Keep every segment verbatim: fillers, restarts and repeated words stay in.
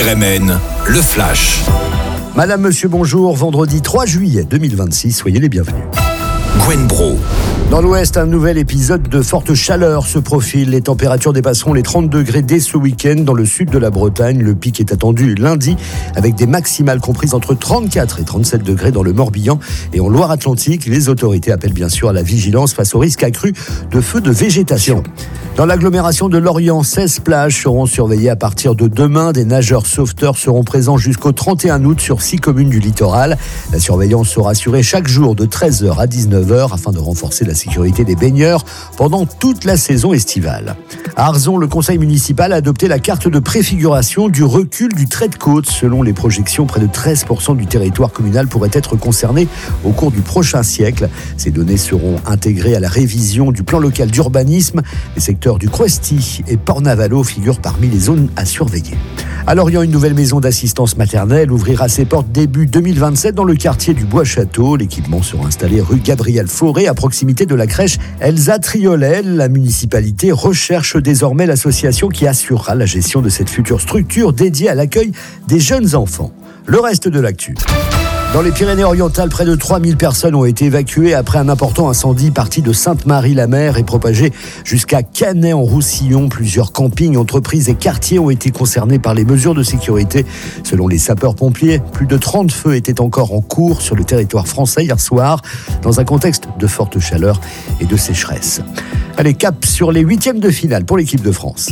R M N, le Flash. Madame, monsieur, bonjour. Vendredi trois juillet deux mille vingt-six, soyez les bienvenus. Gwen Bro. Dans l'Ouest, un nouvel épisode de forte chaleur se profile. Les températures dépasseront les trente degrés dès ce week-end. Dans le sud de la Bretagne, le pic est attendu lundi, avec des maximales comprises entre trente-quatre et trente-sept degrés dans le Morbihan. Et en Loire-Atlantique, les autorités appellent bien sûr à la vigilance face au risque accru de feux de végétation. Dans l'agglomération de Lorient, seize plages seront surveillées à partir de demain. Des nageurs sauveteurs seront présents jusqu'au trente et un août sur six communes du littoral. La surveillance sera assurée chaque jour de treize heures à dix-neuf heures afin de renforcer la sécurité des baigneurs pendant toute la saison estivale. À Arzon, le conseil municipal a adopté la carte de préfiguration du recul du trait de côte. Selon les projections, près de treize pour cent du territoire communal pourrait être concerné au cours du prochain siècle. Ces données seront intégrées à la révision du plan local d'urbanisme. Les secteurs du Croesti et Port-Navalo figurent parmi les zones à surveiller. À Lorient, une nouvelle maison d'assistance maternelle ouvrira ses portes début deux mille vingt-sept dans le quartier du Bois-Château. L'équipement sera installé rue Gabriel Fauré, à proximité de la crèche Elsa Triolet. La municipalité recherche désormais l'association qui assurera la gestion de cette future structure dédiée à l'accueil des jeunes enfants. Le reste de l'actu. Dans les Pyrénées-Orientales, près de trois mille personnes ont été évacuées après un important incendie parti de Sainte-Marie-la-Mer et propagé jusqu'à Canet-en-Roussillon. Plusieurs campings, entreprises et quartiers ont été concernés par les mesures de sécurité. Selon les sapeurs-pompiers, plus de trente feux étaient encore en cours sur le territoire français hier soir, dans un contexte de forte chaleur et de sécheresse. Allez, cap sur les huitièmes de finale pour l'équipe de France.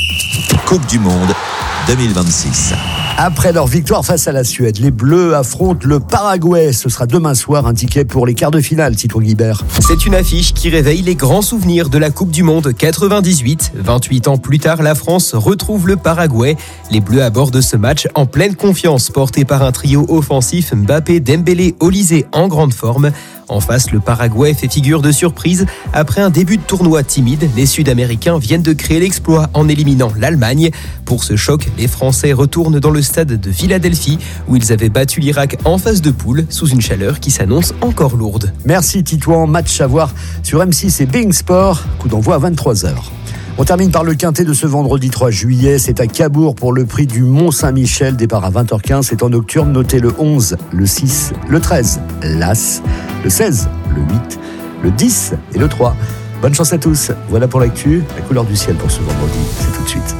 Coupe du Monde deux mille vingt-six. Après leur victoire face à la Suède, les Bleus affrontent le Paraguay. Ce sera demain soir, un ticket pour les quarts de finale, Tito Guibert. C'est une affiche qui réveille les grands souvenirs de la Coupe du Monde quatre-vingt-dix-huit. vingt-huit ans plus tard, la France retrouve le Paraguay. Les Bleus abordent ce match en pleine confiance, porté par un trio offensif Mbappé, Dembélé, Olysée en grande forme. En face, le Paraguay fait figure de surprise. Après un début de tournoi timide, les Sud-Américains viennent de créer l'exploit en éliminant l'Allemagne. Pour ce choc, les Français retournent dans le stade de Philadelphie où ils avaient battu l'Irak en phase de poule sous une chaleur qui s'annonce encore lourde. Merci Titouan, match à voir sur M six et Being Sport, coup d'envoi à vingt-trois heures. On termine par le quintet de ce vendredi trois juillet. C'est à Cabourg pour le prix du Mont-Saint-Michel. Départ à vingt heures quinze. C'est en nocturne. Notez le onze, le six, le treize, l'As, le seize, le huit, le dix et le trois. Bonne chance à tous. Voilà pour l'actu. La couleur du ciel pour ce vendredi. C'est tout de suite.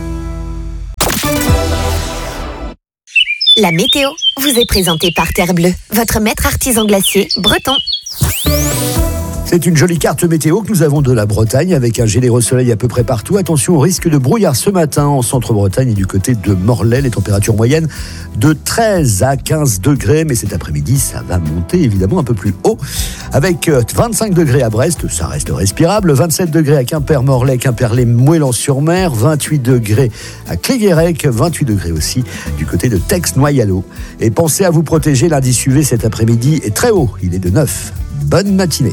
La météo vous est présentée par Terre Bleue, votre maître artisan glacier breton. C'est une jolie carte météo que nous avons de la Bretagne avec un généreux soleil à peu près partout. Attention au risque de brouillard ce matin en centre-Bretagne et du côté de Morlaix. Les températures moyennes de treize à quinze degrés. Mais cet après-midi, ça va monter évidemment un peu plus haut. Avec vingt-cinq degrés à Brest, ça reste respirable. vingt-sept degrés à Quimper, Morlaix, Quimperlé, Moëlan-sur-Mer. vingt-huit degrés à Cléguérec. vingt-huit degrés aussi du côté de Tex-Noyalo. Et pensez à vous protéger. L'indice U V cet après-midi est très haut. Il est de neuf. Bonne matinée.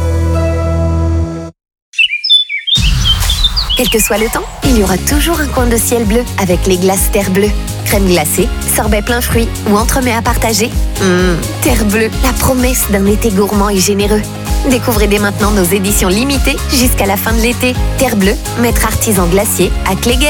Quel que soit le temps, il y aura toujours un coin de ciel bleu avec les glaces Terre Bleue. Crème glacée, sorbet plein fruits ou entremets à partager. Mmh, Terre Bleue, la promesse d'un été gourmand et généreux. Découvrez dès maintenant nos éditions limitées jusqu'à la fin de l'été. Terre Bleue, maître artisan glacier à Cléguérec.